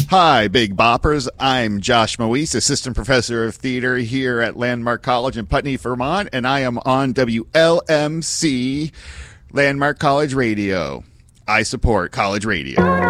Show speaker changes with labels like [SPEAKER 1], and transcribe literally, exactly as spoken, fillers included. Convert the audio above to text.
[SPEAKER 1] Hi, Big Boppers. I'm Josh Moise, Assistant Professor of Theater here at Landmark College in Putney, Vermont, and I am on W L M C, Landmark College Radio. I support college radio.